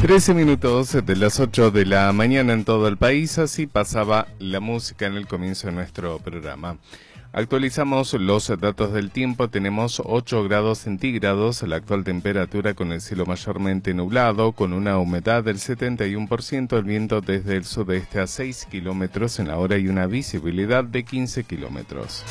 13 minutos de las 8 de la mañana en todo el país, así pasaba la música en el comienzo de nuestro programa. Actualizamos los datos del tiempo, tenemos 8 grados centígrados, la actual temperatura con el cielo mayormente nublado, con una humedad del 71%, el viento desde el sudeste a 6 kilómetros en la hora y una visibilidad de 15 kilómetros.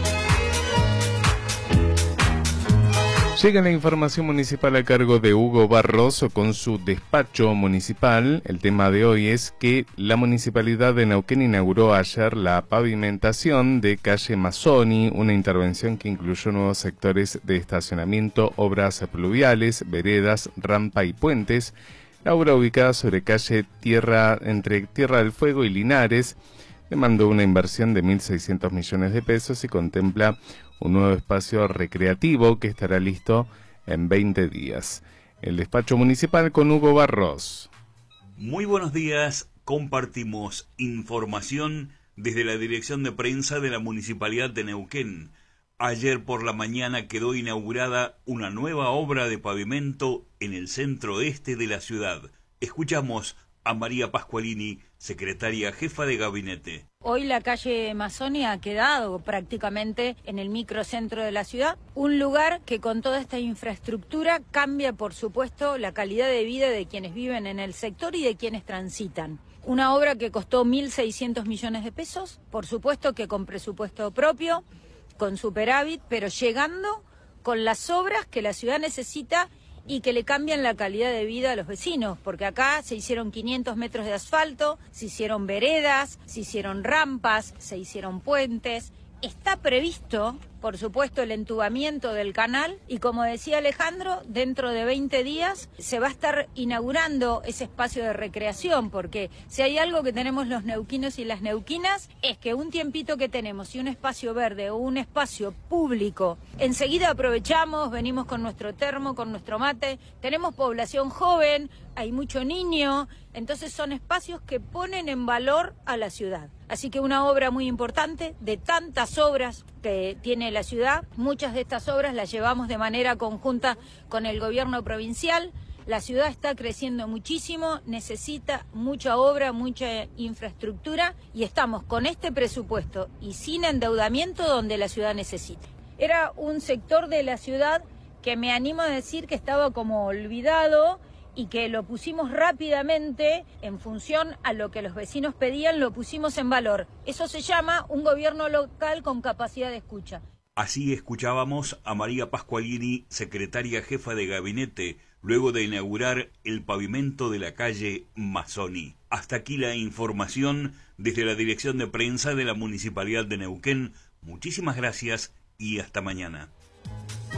Llega la información municipal a cargo de Hugo Barroso con su despacho municipal. El tema de hoy es que la Municipalidad de Neuquén inauguró ayer la pavimentación de calle Mazzoni, una intervención que incluyó nuevos sectores de estacionamiento, obras pluviales, veredas, rampa y puentes. La obra ubicada sobre calle entre Tierra del Fuego y Linares demandó una inversión de 1.600 millones de pesos y contempla un nuevo espacio recreativo que estará listo en 20 días. El despacho municipal con Hugo Barros. Muy buenos días, compartimos información desde la dirección de prensa de la Municipalidad de Neuquén. Ayer por la mañana quedó inaugurada una nueva obra de pavimento en el centro este de la ciudad. Escuchamos a María Pascualini, secretaria jefa de gabinete. Hoy la calle Mazzoni ha quedado prácticamente en el microcentro de la ciudad, un lugar que con toda esta infraestructura cambia, por supuesto, la calidad de vida de quienes viven en el sector y de quienes transitan. Una obra que costó 1.600 millones de pesos, por supuesto que con presupuesto propio, con superávit, pero llegando con las obras que la ciudad necesita y que le cambian la calidad de vida a los vecinos, porque acá se hicieron 500 metros de asfalto, se hicieron veredas, se hicieron rampas, se hicieron puentes. Está previsto, por supuesto, el entubamiento del canal y, como decía Alejandro, dentro de 20 días se va a estar inaugurando ese espacio de recreación, porque si hay algo que tenemos los neuquinos y las neuquinas es que un tiempito que tenemos y un espacio verde o un espacio público, enseguida aprovechamos, venimos con nuestro termo, con nuestro mate, tenemos población joven, hay mucho niño, entonces son espacios que ponen en valor a la ciudad. Así que una obra muy importante, de tantas obras que tiene la ciudad, muchas de estas obras las llevamos de manera conjunta con el gobierno provincial. La ciudad está creciendo muchísimo, necesita mucha obra, mucha infraestructura y estamos con este presupuesto y sin endeudamiento donde la ciudad necesita. Era un sector de la ciudad que me animo a decir que estaba como olvidado y que lo pusimos rápidamente en función a lo que los vecinos pedían, lo pusimos en valor. Eso se llama un gobierno local con capacidad de escucha. Así escuchábamos a María Pascualini, secretaria jefa de gabinete, luego de inaugurar el pavimento de la calle Mazzoni. Hasta aquí la información desde la dirección de prensa de la Municipalidad de Neuquén. Muchísimas gracias y hasta mañana.